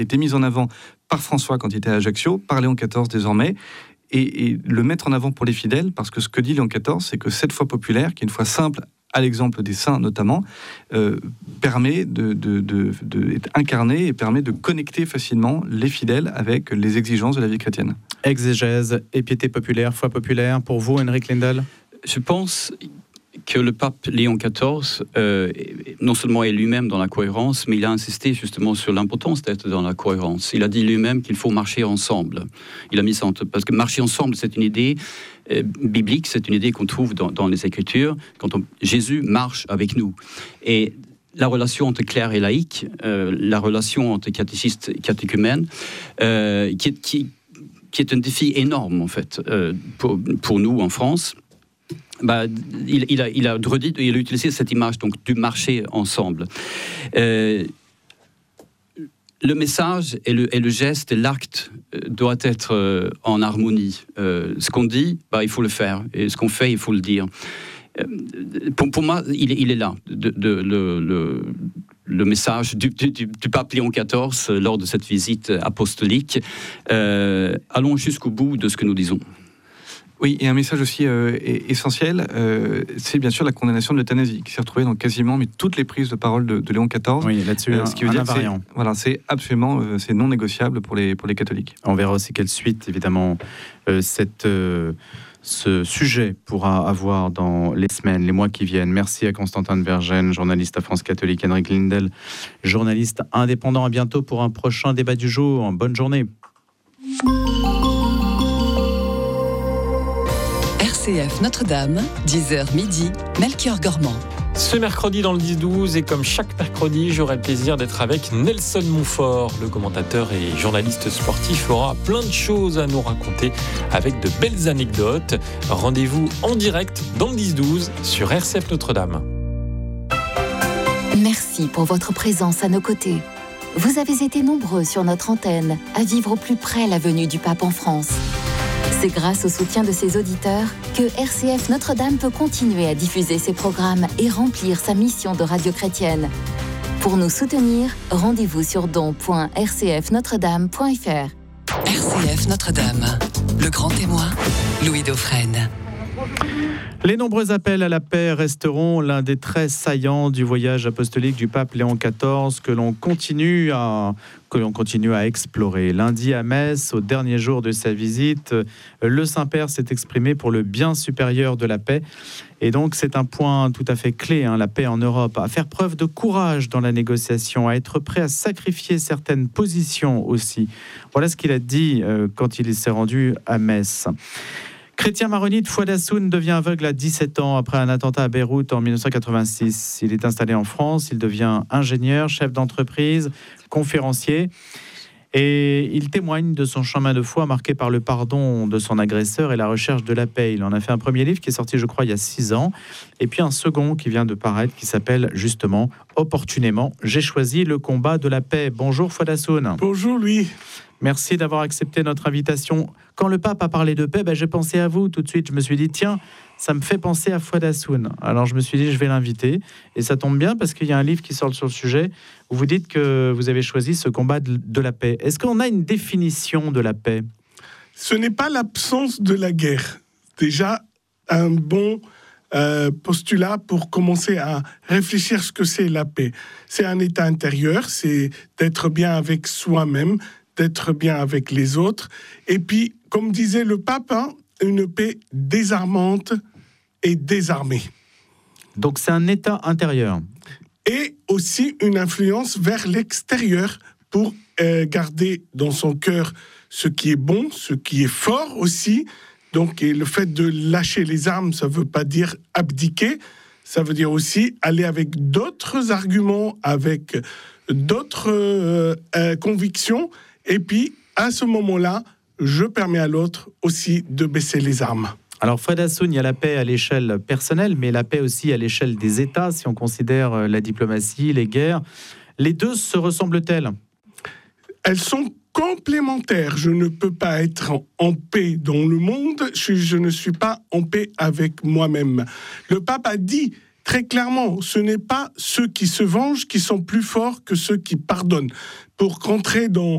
été mis en avant par François quand il était à Ajaccio, par Léon XIV désormais, et le mettre en avant pour les fidèles, parce que ce que dit Léon XIV, c'est que cette foi populaire, qui est une foi simple, à l'exemple des saints notamment, permet d'être incarné et permet de connecter facilement les fidèles avec les exigences de la vie chrétienne. Exégèse et piété populaire, foi populaire, pour vous, Henrik Lindell? Je pense que le pape Léon XIV, non seulement est lui-même dans la cohérence, mais il a insisté justement sur l'importance d'être dans la cohérence. Il a dit lui-même qu'il faut marcher ensemble. Il a mis ça parce que marcher ensemble, c'est une idée biblique, c'est une idée qu'on trouve dans les Écritures, Jésus marche avec nous. Et la relation entre clerc et laïc, la relation entre catéchistes et catéchumènes, qui est un défi énorme, en fait, pour nous en France. Il a utilisé cette image donc, du marcher ensemble. Le message et le geste, l'acte doit être en harmonie. Ce qu'on dit, il faut le faire. Et ce qu'on fait, il faut le dire. Pour moi, il est là. Le message du pape Léon XIV lors de cette visite apostolique. Allons jusqu'au bout de ce que nous disons. Oui, et un message aussi essentiel, c'est bien sûr la condamnation de l'euthanasie, qui s'est retrouvée dans quasiment toutes les prises de parole de Léon XIV. Oui, là-dessus, ce qui veut dire que c'est absolument c'est non négociable pour les catholiques. On verra aussi quelle suite, évidemment, ce sujet pourra avoir dans les semaines, les mois qui viennent. Merci à Constantin de Vergennes, journaliste à France Catholique, Henrik Lindell, journaliste indépendant. À bientôt pour un prochain débat du jour. Bonne journée. RCF Notre-Dame, 10h midi, Melchior Gormand. Ce mercredi dans le 10-12, et comme chaque mercredi, j'aurai le plaisir d'être avec Nelson Montfort. Le commentateur et journaliste sportif aura plein de choses à nous raconter avec de belles anecdotes. Rendez-vous en direct dans le 10-12 sur RCF Notre-Dame. Merci pour votre présence à nos côtés. Vous avez été nombreux sur notre antenne à vivre au plus près la venue du pape en France. C'est grâce au soutien de ses auditeurs que RCF Notre-Dame peut continuer à diffuser ses programmes et remplir sa mission de radio chrétienne. Pour nous soutenir, rendez-vous sur don.rcfnotredame.fr. RCF Notre-Dame, le grand témoin, Louis Dauphren. Les nombreux appels à la paix resteront l'un des traits saillants du voyage apostolique du pape Léon XIV que l'on continue à explorer. Lundi à Metz, au dernier jour de sa visite, le Saint-Père s'est exprimé pour le bien supérieur de la paix. Et donc c'est un point tout à fait clé, la paix en Europe, à faire preuve de courage dans la négociation, à être prêt à sacrifier certaines positions aussi. Voilà ce qu'il a dit quand il s'est rendu à Metz. Chrétien maronite, Fouad Hassoun devient aveugle à 17 ans après un attentat à Beyrouth en 1986. Il est installé en France, il devient ingénieur, chef d'entreprise, conférencier. Et il témoigne de son chemin de foi marqué par le pardon de son agresseur et la recherche de la paix. Il en a fait un premier livre qui est sorti, je crois, il y a 6 ans. Et puis un second qui vient de paraître, qui s'appelle justement « Opportunément, j'ai choisi le combat de la paix ». Bonjour Fouad Hassoun. Bonjour Louis. Merci d'avoir accepté notre invitation. Quand le pape a parlé de paix, j'ai pensé à vous tout de suite. Je me suis dit, tiens, ça me fait penser à Fouad Hassoun. Alors je me suis dit, je vais l'inviter. Et ça tombe bien parce qu'il y a un livre qui sort sur le sujet où vous dites que vous avez choisi ce combat de la paix. Est-ce qu'on a une définition de la paix ? Ce n'est pas l'absence de la guerre. Déjà, un bon postulat pour commencer à réfléchir ce que c'est la paix. C'est un état intérieur, c'est d'être bien avec soi-même, d'être bien avec les autres. Et puis, comme disait le pape, une paix désarmante et désarmée. Donc c'est un état intérieur. Et aussi une influence vers l'extérieur pour garder dans son cœur ce qui est bon, ce qui est fort aussi. Donc, et le fait de lâcher les armes, ça ne veut pas dire abdiquer, ça veut dire aussi aller avec d'autres arguments, avec d'autres convictions. Et puis, à ce moment-là, je permets à l'autre aussi de baisser les armes. Alors, Fouad Hassoun, il y a la paix à l'échelle personnelle, mais la paix aussi à l'échelle des États, si on considère la diplomatie, les guerres. Les deux se ressemblent-elles ? Elles sont complémentaires. Je ne peux pas être en paix dans le monde, je ne suis pas en paix avec moi-même. Le pape a dit très clairement, ce n'est pas ceux qui se vengent qui sont plus forts que ceux qui pardonnent. Pour rentrer dans